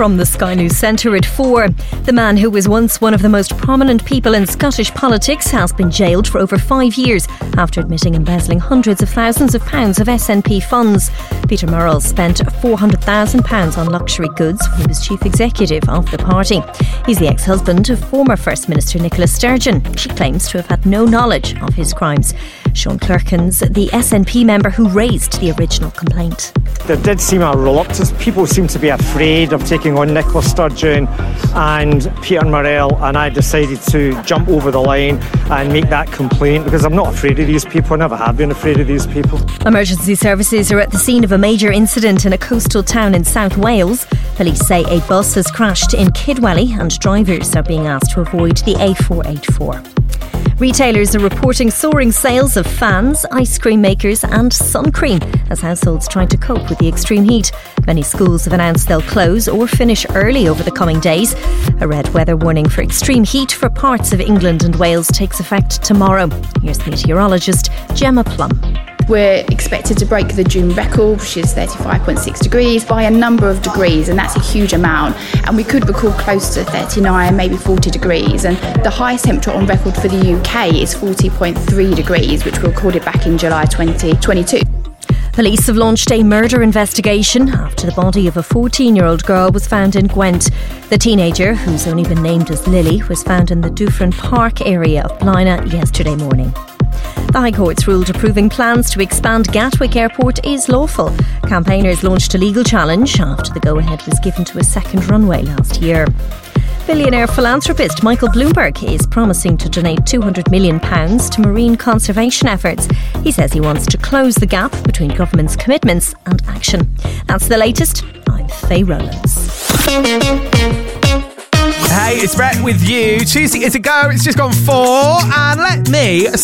from the Sky News Centre at 4. The man who was once one of the most prominent people in Scottish politics has been jailed for over 5 years after admitting embezzling hundreds of thousands of pounds of SNP funds. Peter Murrell spent £400,000 on luxury goods when he was chief executive of the party. He's the ex-husband of former First Minister Nicola Sturgeon. She claims to have had no knowledge of his crimes. Sean Clerkins, the SNP member who raised the original complaint. There did seem a reluctance. People seem to be afraid of taking on Nicola Sturgeon and Peter Murrell, and I decided to jump over the line and make that complaint because I'm not afraid of these people. I never have been afraid of these people. Emergency services are at the scene of a major incident in a coastal town in South Wales. Police say a bus has crashed in Kidwelly and drivers are being asked to avoid the A484. Retailers are reporting soaring sales of fans, ice cream makers and sun cream as households try to cope with the extreme heat. Many schools have announced they'll close or finish early over the coming days. A red weather warning for extreme heat for parts of England and Wales takes effect tomorrow. Here's meteorologist Gemma Plum. We're expected to break the June record, which is 35.6 degrees, by a number of degrees, and that's a huge amount. And we could record close to 39, maybe 40 degrees. And the highest temperature on record for the UK is 40.3 degrees, which we recorded back in July 2022. Police have launched a murder investigation after the body of a 14-year-old girl was found in Gwent. The teenager, who's only been named as Lily, was found in the Dufferin Park area of Blaina yesterday morning. The High Court's ruled approving plans to expand Gatwick Airport is lawful. Campaigners launched a legal challenge after the go-ahead was given to a second runway last year. Billionaire philanthropist Michael Bloomberg is promising to donate £200 million to marine conservation efforts. He says he wants to close the gap between government's commitments and action. That's the latest. I'm Faye Rowlands. Hey, it's Brett with you. Tuesday is a go. It's just gone 4. And let me